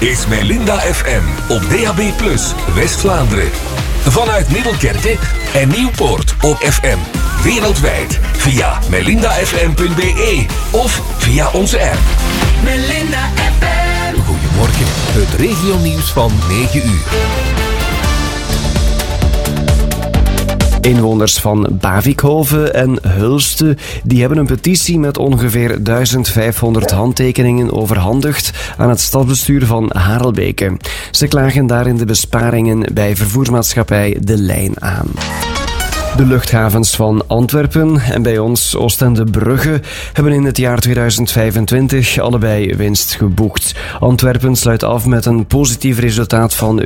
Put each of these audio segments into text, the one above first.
is Melinda FM op DAB+, West-Vlaanderen. Vanuit Middelkerke en Nieuwpoort op FM. Wereldwijd via melindafm.be of via onze app. Melinda FM. Goedemorgen, het regionieuws van 9 uur. Inwoners van Bavikhoven en Hulste die hebben een petitie met ongeveer 1500 handtekeningen overhandigd aan het stadsbestuur van Harelbeke. Ze klagen daarin de besparingen bij vervoersmaatschappij De Lijn aan. De luchthavens van Antwerpen en bij ons Oostende-Brugge hebben in het jaar 2025 allebei winst geboekt. Antwerpen sluit af met een positief resultaat van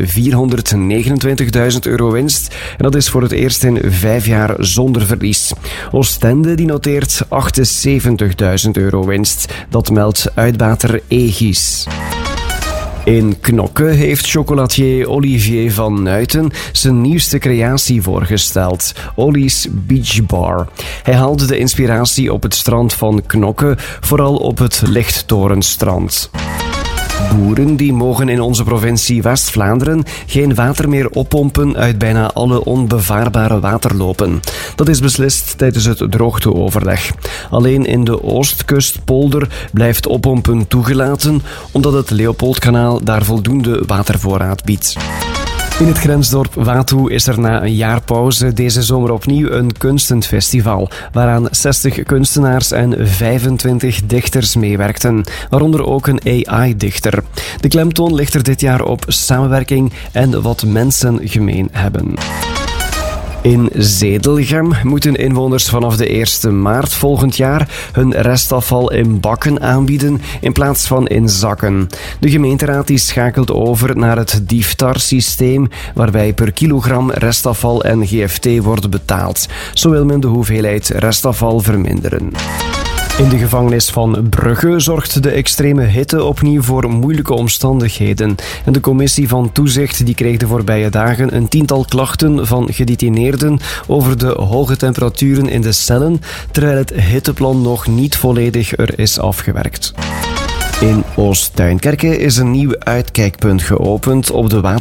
€429.000 winst. En dat is voor het eerst in 5 jaar zonder verlies. Oostende die noteert €78.000 winst. Dat meldt uitbater Aegis. In Knokke heeft chocolatier Olivier van Nuiten zijn nieuwste creatie voorgesteld, Ollie's Beach Bar. Hij haalde de inspiratie op het strand van Knokke, vooral op het Lichttorenstrand. Boeren die mogen in onze provincie West-Vlaanderen geen water meer oppompen uit bijna alle onbevaarbare waterlopen. Dat is beslist tijdens het droogteoverleg. Alleen in de Oostkustpolder blijft oppompen toegelaten, omdat het Leopoldkanaal daar voldoende watervoorraad biedt. In het grensdorp Watoe is er na een jaar pauze deze zomer opnieuw een kunstenfestival, waaraan 60 kunstenaars en 25 dichters meewerkten, waaronder ook een AI-dichter. De klemtoon ligt er dit jaar op samenwerking en wat mensen gemeen hebben. In Zedelgem moeten inwoners vanaf de 1e maart volgend jaar hun restafval in bakken aanbieden in plaats van in zakken. De gemeenteraad die schakelt over naar het DIFTAR-systeem, waarbij per kilogram restafval en GFT wordt betaald. Zo wil men de hoeveelheid restafval verminderen. In de gevangenis van Brugge zorgt de extreme hitte opnieuw voor moeilijke omstandigheden. En de commissie van toezicht die kreeg de voorbije dagen een 10-tal klachten van gedetineerden over de hoge temperaturen in de cellen, terwijl het hitteplan nog niet volledig er is afgewerkt. In Oost-Tuinkerke is een nieuw uitkijkpunt geopend op de